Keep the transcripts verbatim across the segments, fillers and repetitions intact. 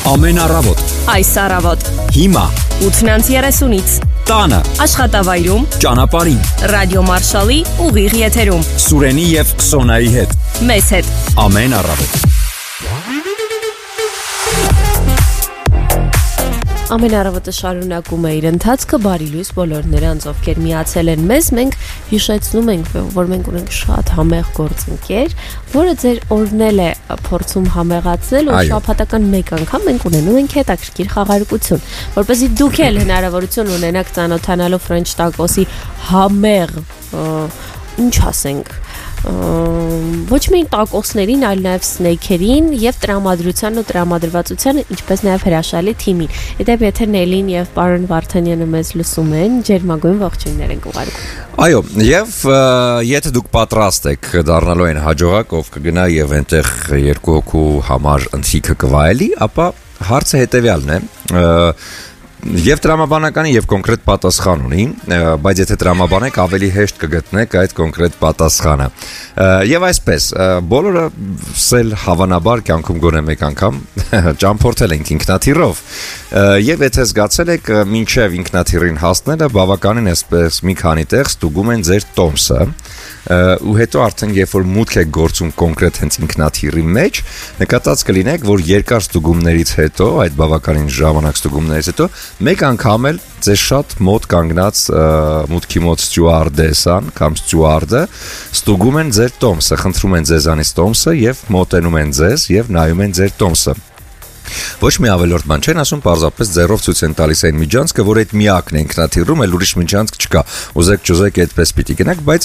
Ամեն առավոտ, Այս առավոտ, հիմա, ութնանց երեսունից, տանը, աշխատավայրում, ճանապարհին, ռադիո Մարշալի ուղիղ եթերում, Սուրենի եւ Սոնայի հետ, մեզ հետ, ամեն առավոտ։ Ամեն առավոտը շարունակում է իր ընթացքը, բարի լույս բոլոր նրանց, ովքեր միացել են մեզ, մենք հիշեցնում ենք, որ մենք ունենք շատ համեղ գործընկեր, որը ձեր օրհնել է փորձում համեղացնել ու շաբաթական մեկ անգամ մենք ունենում ենք հետաքրքիր խաղարկություն, որպեսզի դուք էլ հնարավորություն ունենաք ծանոթանալու French tacos-ի համեղ, ինչ ասենք, ոչ միայն տակոսներին, այլ նաև սնեյքերին եւ տրամադրության ու տրամադրվածությանը, ինչպես նաև հրաշալի թիմին։ Իդեպ եթե Նելին եւ պարոն Վարդանյանը մեզ լսում են, ջերմագույն ողջույններ ենք ուղարկում։ Այո, եւ եթե դուք պատրաստ եք դառնալու այն հաջողակ, ով կգնա եւ այնտեղ երկու հոգու համար ընթրիքը կվայելի, ապա հարցը հետեւյալն է. Եվ տրամաբանականի եւ կոնկրետ պատասխան ունի, բայց եթե տրամաբանեք ավելի հեշտ կգտնեք այդ կոնկրետ պատասխանը։ Եվ այսպես, բոլորը սել հավանաբար կյանքում գոնե մեկ անգամ ճամփորդել ենք ինքնաթիռով։ Եվ եթե զգացել եք մինչև ինքնաթիռին հասնելը բավականին այսպես մի քանի տեղ ստուգում են ձեր տոմսը, ու հետո արդեն երբ որ մուտք եք գործում կոնկրետ հենց ինքնաթիռի մեջ, նկատած կլինեք, որ երկար ստուգումներից հետո, այդ բավականին ժամանակ ստուգումներից հետո մեկ անգամ էլ ձեզ շատ մոտ կանգնած մուտքի մոտ ստյուարդեսան կամ ստյուարդը ստուգում են ձեր տոմսը, խնդրում են ձեզանից տոմսը եւ մոտենում են ձեզ եւ նայում են ձեր տոմսը։ Ոչ մի ավելորդ բան չեն ասում, պարզապես ձեռով ցույց են տալիս այն միջանցքը, որ այդ միակն է ինքնաթիռում, այլ ուրիշ միջանցք չկա։ Ուզեք ճուզեք այդպես պիտի գնաք, բայց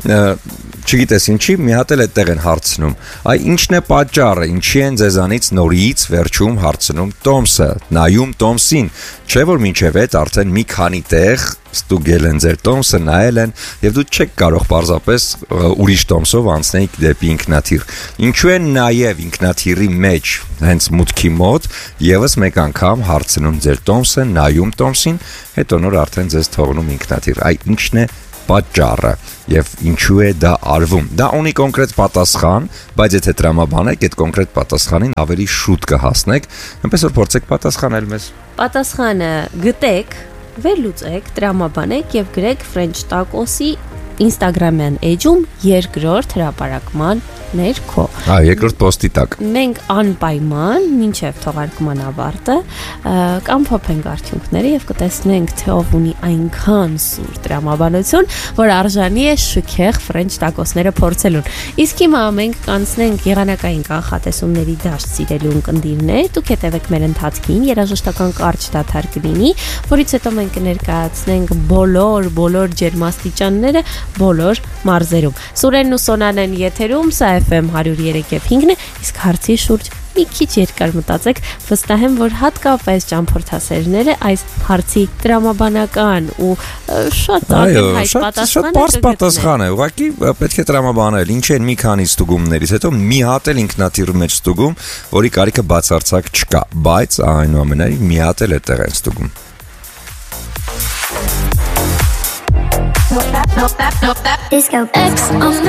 չգիտես ինչի, մի հատ էլ այդտեղ են հարցնում։ Այ ինչն է պատճառը, ինչի են ձեզանից նորից վերջում հարցնում տոմսը, նայում տոմսին, չէ որ մինչև այդ արդեն մի քանի տեղ ստուգել են ձեր տոմսը, նայել են եւ դու չեք կարող պարզապես ուրիշ տոմսով անցնել դեպի ինքնաթիռ։ Ինչու են նաեւ ինքնաթիռի մեջ հենց մուտքի մոտ եւս մեկ անգամ հարցնում ձեր տոմսը, նայում տոմսին, հետո նոր արդեն ձեզ թողնում ինքնաթիռ։ Այ ինչն է պատճառը եւ ինչու է դա արվում։ Դա ունի կոնկրետ պատասխան, բայց եթե տրամաբանեք, այդ կոնկրետ պատասխանին ավելի շուտ կհասնեք, այնպես որ փորձեք պատասխանել մեզ։ Պատասխանը գտեք, վերլուծեք, տրամաբանեք եւ գրեք French tacos-ի Instagram-յան էջում երկրորդ հրապարակման ներքո։ Ահա, երկրորդ պոստի տակ։ Մենք անպայման մինչև թողարկման ավարտը կամփոփենք արդյունքները եւ կտեսնենք, թե ով ունի այնքան սուր տրամաբանություն, որ արժանի է շքեղ French tacos-ները փորձելուն։ Իսկ հիմա մենք կանցնենք եղանակային կանխատեսումների դաշտ, սիրելի ունկնդիրներ, դուք հետևեք մեր ընթացքին, երաժշտական կարճ դադար կլինի, որից հետո մենք կներկայացնենք բոլոր բոլոր ջերմաստիճանները բոլոր մարզերում։ Սուրենն ու Սոնան են եթերում, սա F M one oh three point five-ն է, իսկ հարցի շուրջ մի քիչ երկար մտածեք, վստահ եմ, որ հատկապես ճամփորդասերները այս հարցի տրամաբանական ու շատ ակնհայտ պատասխանը շատ բարձ պատասխան է, ուղղակի պետք է տրամաբանել, ինչ են մի քանի ստուգումներից հետո մի հատ էլ ինքնաթիռի մեջ ստուգում, որի կարիքը բացարձակ չկա, բայց այնուամենայնիվ մի հատ էլ այդտեղ են ստուգում։ Disco X on